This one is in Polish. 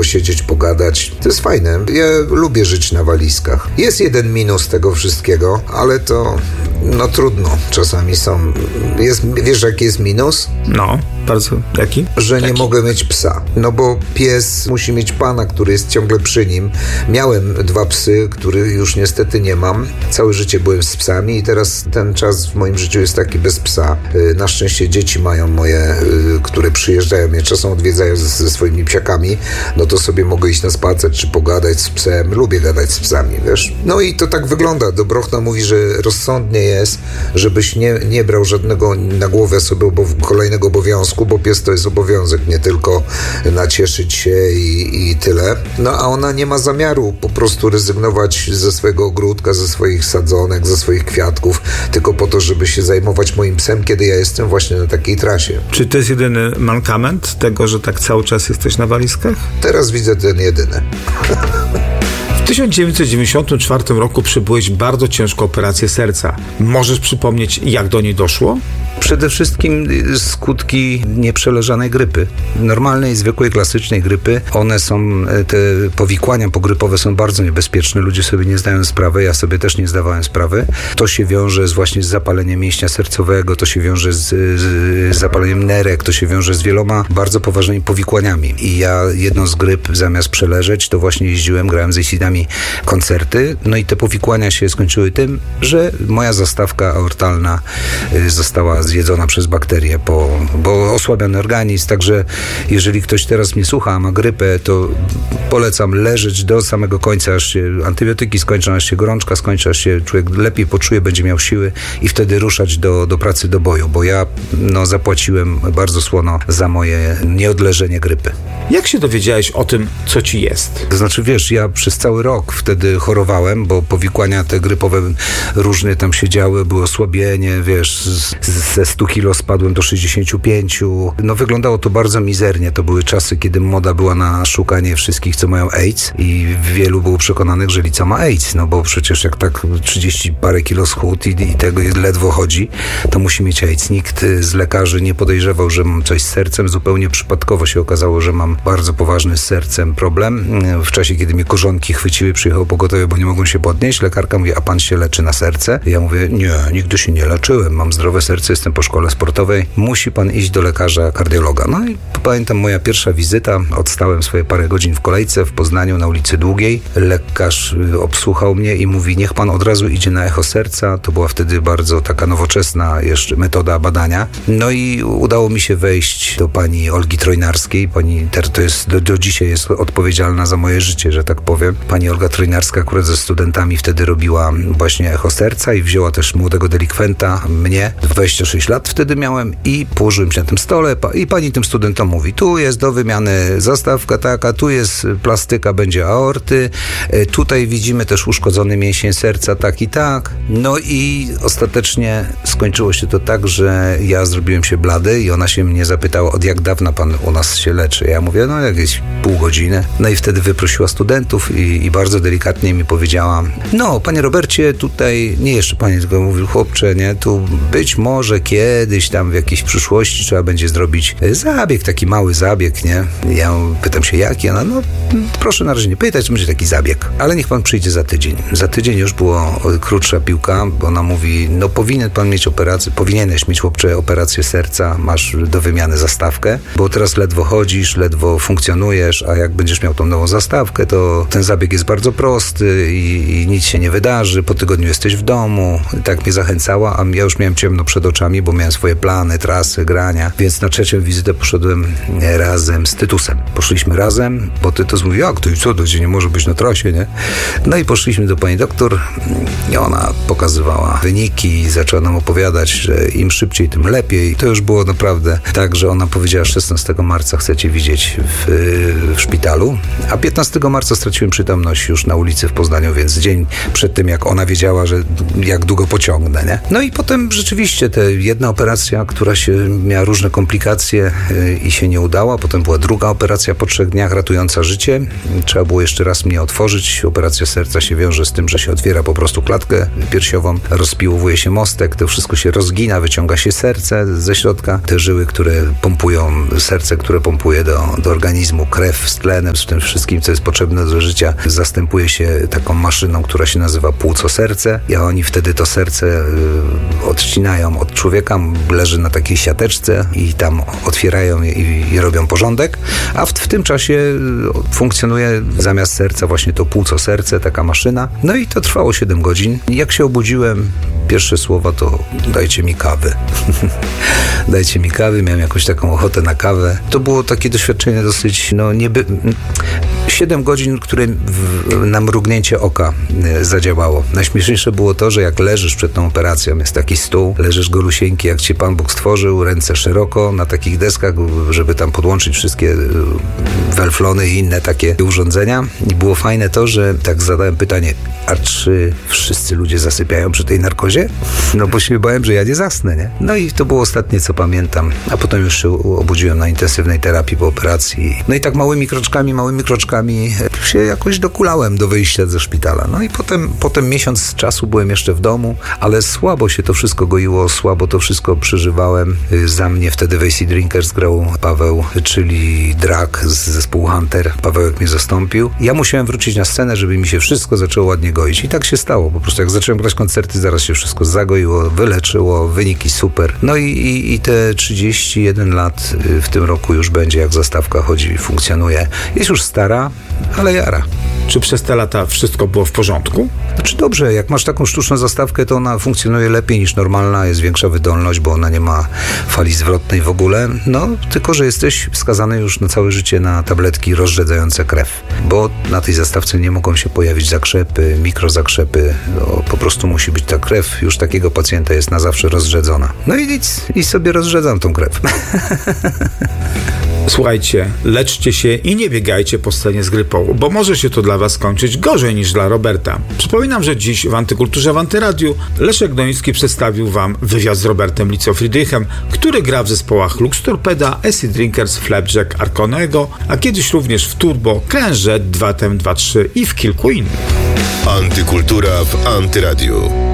posiedzieć, pogadać. To jest fajne. Ja lubię żyć na walizkach. Jest jeden minus tego wszystkiego, ale to trudno. Czasami są. Wiesz, jaki jest minus? No, bardzo. Jaki? Że nie mogę mieć psa. No bo pies musi mieć pana, który jest ciągle przy nim. Miałem 2 psy, których już niestety nie mam. Całe życie byłem z psami i teraz ten czas w moim życiu jest taki bez psa. Na szczęście dzieci mają moje, które przyjeżdżają mnie, czasem odwiedzają ze swoimi psiakami. No to sobie mogę iść na spacer czy pogadać z psem. Lubię gadać z psami, wiesz. No i to tak wygląda. Dobrochna mówi, że rozsądnie jest, żebyś nie brał żadnego na głowę sobie kolejnego obowiązku, bo pies to jest obowiązek, nie tylko nacieszyć się i tyle. No a ona nie ma zamiaru po prostu rezygnować ze swojego ogródka, ze swoich sadzonek, ze swoich kwiatków, tylko po to, żeby się zajmować moim psem, kiedy ja jestem właśnie na takiej trasie. Czy to jest jedyny mankament tego, że tak cały czas jesteś na walizkach? Teraz widzę ten jedyny. W 1994 roku przebyłeś bardzo ciężką operację serca. Możesz przypomnieć, jak do niej doszło? Przede wszystkim skutki nieprzeleżanej grypy. Normalnej, zwykłej, klasycznej grypy. One są, te powikłania pogrypowe są bardzo niebezpieczne. Ludzie sobie nie zdają sprawy, ja sobie też nie zdawałem sprawy. To się wiąże właśnie z zapaleniem mięśnia sercowego, to się wiąże z zapaleniem nerek, to się wiąże z wieloma bardzo poważnymi powikłaniami. I ja jedną z gryp zamiast przeleżeć, to właśnie jeździłem, grałem z AC/DC koncerty. No i te powikłania się skończyły tym, że moja zastawka aortalna została zjedzona przez bakterie, bo osłabiony organizm. Także jeżeli ktoś teraz mnie słucha, a ma grypę, to polecam leżeć do samego końca, aż się antybiotyki skończą, aż się gorączka skończy, aż się człowiek lepiej poczuje, będzie miał siły i wtedy ruszać do pracy, do boju, bo ja zapłaciłem bardzo słono za moje nieodleżenie grypy. Jak się dowiedziałeś o tym, co ci jest? To znaczy, wiesz, ja przez cały rok wtedy chorowałem, bo powikłania te grypowe różne tam się działy, było osłabienie, wiesz, ze 100 kilo spadłem do 65. No wyglądało to bardzo mizernie. To były czasy, kiedy moda była na szukanie wszystkich, co mają AIDS i wielu było przekonanych, że Lica ma AIDS, no bo przecież jak tak 30 parę kilo schód i tego ledwo chodzi, to musi mieć AIDS. Nikt z lekarzy nie podejrzewał, że mam coś z sercem. Zupełnie przypadkowo się okazało, że mam bardzo poważny z sercem problem. W czasie, kiedy mnie korzonki chwyciły, przyjechało pogotowie, bo nie mogłem się podnieść. Lekarka mówi, a pan się leczy na serce? Ja mówię, nie, nigdy się nie leczyłem. Mam zdrowe serce, jestem po szkole sportowej. Musi pan iść do lekarza kardiologa. No i pamiętam moja pierwsza wizyta. Odstałem swoje parę godzin w kolejce w Poznaniu na ulicy Długiej. Lekarz obsłuchał mnie i mówi, niech pan od razu idzie na echo serca. To była wtedy bardzo taka nowoczesna jeszcze metoda badania. No i udało mi się wejść do pani Olgi Trojnarskiej. Pani to jest do dzisiaj jest odpowiedzialna za moje życie, że tak powiem. Pani Olga Trojnarska akurat ze studentami wtedy robiła właśnie echo serca i wzięła też młodego delikwenta, mnie, 26 lat wtedy miałem i położyłem się na tym stole i pani tym studentom mówi, tu jest do wymiany zastawka taka, tu jest plastyka, będzie aorty, tutaj widzimy też uszkodzony mięsień serca, tak i tak. No i ostatecznie skończyło się to tak, że ja zrobiłem się blady i ona się mnie zapytała, od jak dawna pan u nas się leczy? Ja mówię, no jakieś pół godziny. No i wtedy wyprosiła studentów i bardzo delikatnie mi powiedziała, no panie Robercie, tutaj, nie jeszcze panie, tylko mówił, chłopcze, nie, tu być może kiedyś tam w jakiejś przyszłości trzeba będzie zrobić zabieg, taki mały zabieg, nie? Ja pytam się, jaki? Ona, no proszę na razie nie pytać, to będzie taki zabieg, ale niech pan przyjdzie za tydzień. Za tydzień już była krótsza piłka, bo ona mówi, no powinien pan mieć operację, powinieneś mieć, chłopcze, operację serca, masz do wymiany zastawkę, bo teraz ledwo chodzisz, ledwo funkcjonujesz, a jak będziesz miał tą nową zastawkę, to ten zabieg jest bardzo prosty i nic się nie wydarzy, po tygodniu jesteś w domu. Tak mnie zachęcała, a ja już miałem ciemno przed oczami, bo miałem swoje plany, trasy, grania, więc na trzecią wizytę poszedłem razem z Tytusem. Poszliśmy razem, bo Tytus mówi, jak to i co, to nie może być na trasie, nie? No i poszliśmy do pani doktor i ona pokazywała wyniki i zaczęła nam opowiadać, że im szybciej, tym lepiej. To już było naprawdę tak, że ona powiedziała, 16 marca chcecie widzieć w szpitalu, a 15 marca straciłem przytomność już na ulicy w Poznaniu, więc dzień przed tym, jak ona wiedziała, że jak długo pociągnę, nie? No i potem rzeczywiście ta jedna operacja, która miała różne komplikacje i się nie udała, potem była druga operacja po 3 dniach ratująca życie. Trzeba było jeszcze raz mnie otworzyć. Operacja serca się wiąże z tym, że się otwiera po prostu klatkę piersiową, rozpiłowuje się mostek, to wszystko się rozgina, wyciąga się serce ze środka. Te żyły, które pompują, serce, które pompuje do organizmu krew z tlenem, z tym wszystkim, co jest potrzebne do życia, zastępuje się taką maszyną, która się nazywa płuco-serce, i oni wtedy to serce odcinają od człowieka, leży na takiej siateczce i tam otwierają i robią porządek, a w tym czasie funkcjonuje zamiast serca właśnie to płuco-serce, taka maszyna. No i to trwało 7 godzin. Jak się obudziłem, pierwsze słowa to dajcie mi kawy. Dajcie mi kawy, miałem jakąś taką ochotę na kawę. To było takie doświadczenie dosyć, 7 godzin, które na mrugnięcie oka zadziałało. Najśmieszniejsze było to, że jak leżysz przed tą operacją, jest taki stół, leżysz golusieńki, jak cię Pan Bóg stworzył, ręce szeroko, na takich deskach, żeby tam podłączyć wszystkie welflony i inne takie urządzenia. I było fajne to, że tak zadałem pytanie, a czy wszyscy ludzie zasypiają przy tej narkozie? No bo się bałem, że ja nie zasnę, nie? No i to było ostatnie, co pamiętam. A potem już się obudziłem na intensywnej terapii po operacji. No i tak małymi kroczkami się jakoś dokulałem do wyjścia ze szpitala. No i potem miesiąc czasu byłem jeszcze w domu, ale słabo się to wszystko goiło, słabo to wszystko przeżywałem. Za mnie wtedy w AC Drinkers grał Paweł, czyli Drak z zespołu Hunter. Pawełek mnie zastąpił. Ja musiałem wrócić na scenę, żeby mi się wszystko zaczęło ładnie goić. I tak się stało. Po prostu jak zacząłem grać koncerty, zaraz się wszystko zagoiło, wyleczyło, wyniki super. No i te 31 lat w tym roku już będzie, jak zastawka chodzi i funkcjonuje. Jest już stara, ale jara. Czy przez te lata wszystko było w porządku? Znaczy dobrze, jak masz taką sztuczną zastawkę, to ona funkcjonuje lepiej niż normalna, jest większa wydolność, bo ona nie ma fali zwrotnej w ogóle, tylko że jesteś skazany już na całe życie na tabletki rozrzedzające krew, bo na tej zastawce nie mogą się pojawić zakrzepy, mikrozakrzepy, po prostu musi być ta krew, już takiego pacjenta jest na zawsze rozrzedzona. No i sobie rozrzedzam tą krew. Słuchajcie, leczcie się i nie biegajcie po scenie z grypą, bo może się to dla was skończyć gorzej niż dla Roberta. Przypominam, że dziś w Antykulturze w Antyradiu Leszek Doński przedstawił wam wywiad z Robertem Liceo-Friedrichem, który gra w zespołach Lux Torpeda, AC Drinkers, Flapjack, Arconego, a kiedyś również w Turbo, KNZ, 2TEM, 2-3 i w kilku innych. Antykultura w Antyradiu.